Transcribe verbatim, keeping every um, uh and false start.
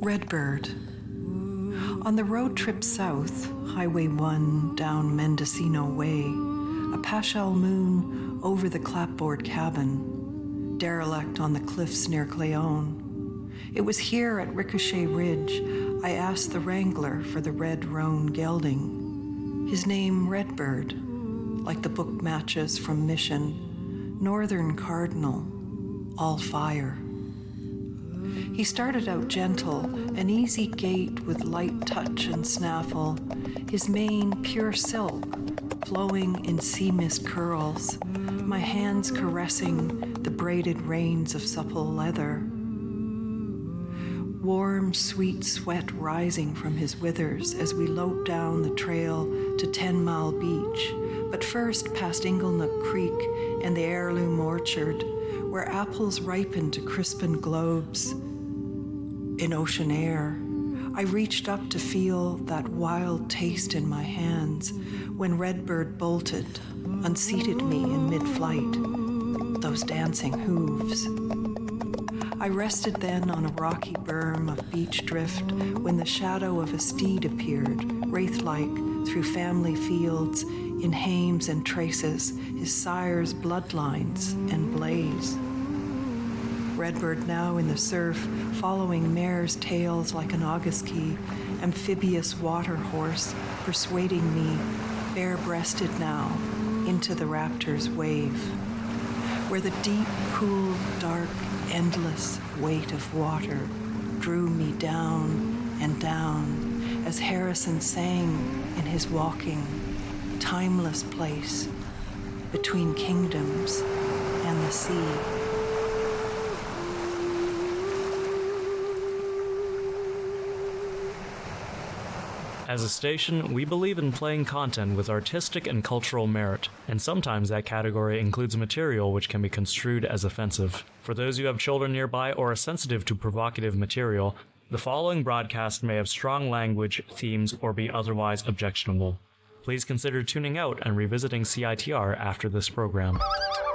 Redbird. On the road trip south, Highway one down Mendocino Way, a paschal moon over the clapboard cabin, derelict on the cliffs near Clayton. It was here at Ricochet Ridge I asked the wrangler for the red roan gelding. His name Redbird, like the book matches from Mission, Northern Cardinal, all fire. He started out gentle, an easy gait with light touch and snaffle, his mane pure silk, flowing in sea mist curls, my hands caressing the braided reins of supple leather. Warm, sweet sweat rising from his withers as we loped down the trail to Ten Mile Beach, but first past Inglenook Creek and the heirloom orchard, where apples ripened to crispened globes. In ocean air, I reached up to feel that wild taste in my hands when Redbird bolted, unseated me in mid-flight, those dancing hooves. I rested then on a rocky berm of beach drift when the shadow of a steed appeared, wraith-like, through family fields, in hames and traces, his sire's bloodlines and blaze. Redbird now in the surf, following mares' tails like an Augustkey, amphibious water horse, persuading me, bare-breasted now, into the raptor's wave, where the deep, cool, dark, endless weight of water drew me down and down as Harrison sang in his walking, timeless place between kingdoms and the sea. As a station, we believe in playing content with artistic and cultural merit, and sometimes that category includes material which can be construed as offensive. For those who have children nearby or are sensitive to provocative material, the following broadcast may have strong language, themes, or be otherwise objectionable. Please consider tuning out and revisiting C I T R after this program.